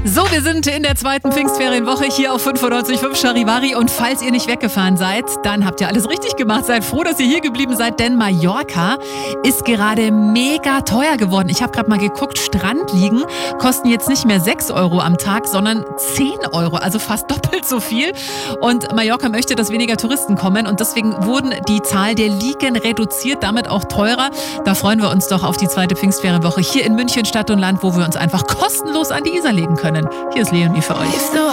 So, wir sind in der zweiten Pfingstferienwoche hier auf 95.5 Charivari und falls ihr nicht weggefahren seid, dann habt ihr alles richtig gemacht. Seid froh, dass ihr hier geblieben seid, denn Mallorca ist gerade mega teuer geworden. Ich habe gerade mal geguckt, Strandliegen kosten jetzt nicht mehr 6 Euro am Tag, sondern 10 Euro, also fast doppelt so viel. Und Mallorca möchte, dass weniger Touristen kommen und deswegen wurden die Zahl der Liegen reduziert, damit auch teurer. Da freuen wir uns doch auf die zweite Pfingstferienwoche hier in München Stadt und Land, wo wir uns einfach kostenlos an die Isar legen können. Hier ist Leonie für euch.